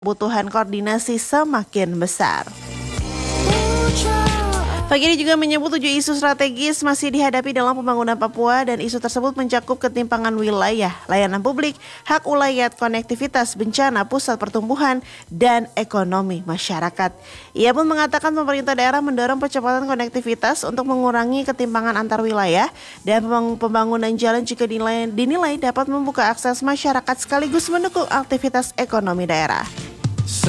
kebutuhan koordinasi semakin besar. Pagi ini juga menyebut 7 isu strategis masih dihadapi dalam pembangunan Papua dan isu tersebut mencakup ketimpangan wilayah, layanan publik, hak ulayat, konektivitas, bencana, pusat pertumbuhan, dan ekonomi masyarakat. Ia pun mengatakan pemerintah daerah mendorong percepatan konektivitas untuk mengurangi ketimpangan antar wilayah dan pembangunan jalan jika dinilai dapat membuka akses masyarakat sekaligus mendukung aktivitas ekonomi daerah.